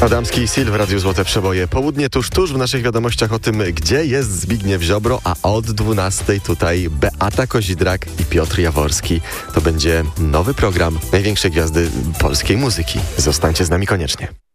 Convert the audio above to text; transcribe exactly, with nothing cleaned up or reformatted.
Adamski i Sil w Radiu Złote Przeboje. Południe tuż, tuż w naszych wiadomościach o tym, gdzie jest Zbigniew Ziobro, a od dwunastej tutaj Beata Kozidrak i Piotr Jaworski. To będzie nowy program największej gwiazdy polskiej muzyki. Zostańcie z nami koniecznie.